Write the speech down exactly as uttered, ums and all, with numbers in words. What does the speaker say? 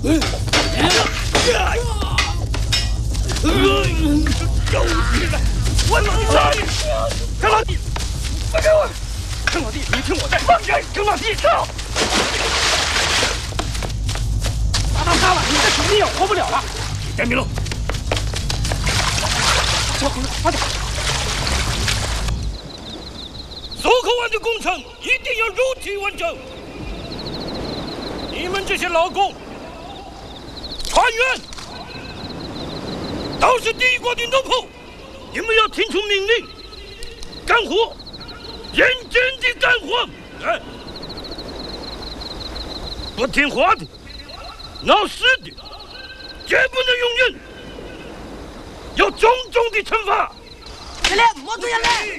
我老弟，张老弟，放开我！张老弟，你听我的，放开！张老弟，上！把他杀了，你的小命也活不了了。点名了，小伙子，快点！苏口湾的工程一定要如期完成。你们这些劳工、船员都是帝国的奴仆。 你们要听从命令，干活，认真的干活。哎，不听话的、闹事的，绝不能容忍，有重重的惩罚。 司令，莫出眼泪。